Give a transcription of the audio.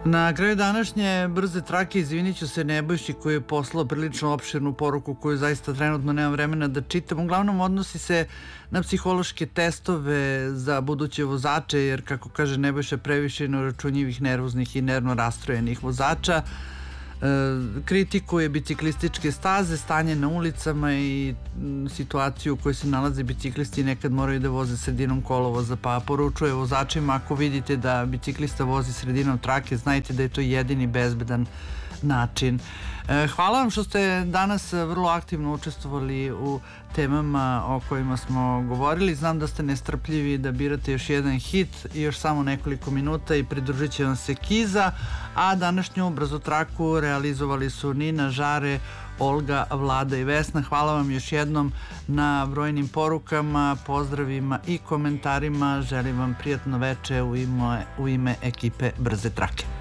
Na kraju današnje brze trake izvinit ću se Nebojši koji je poslao prilično opširnu poruku koju zaista trenutno nemam vremena da čitam. Uglavnom odnosi se na psihološke testove za buduće vozače, jer kako kaže Nebojša, previše neuračunjivih, nervoznih i nervno rastrojenih vozača. Kritikuje biciklističke staze, stanje na ulicama i situaciju u kojoj se nalaze biciklisti, nekad moraju da voze sredinom kolovoza, pa poručuje vozačima: ako vidite da biciklista vozi sredinom trake, znajte da je to jedini bezbedan način. Hvala vam što ste danas vrlo aktivno učestvovali u temama o kojima smo govorili. Znam da ste nestrpljivi da birate još jedan hit i još samo nekoliko minuta i pridružit će vam se Kiza, a današnju brzu traku realizovali su Nina, Žare, Olga, Vlada i Vesna. Hvala vam još jednom na brojnim porukama, pozdravima i komentarima. Želim vam prijatno veče u ime ekipe Brze trake.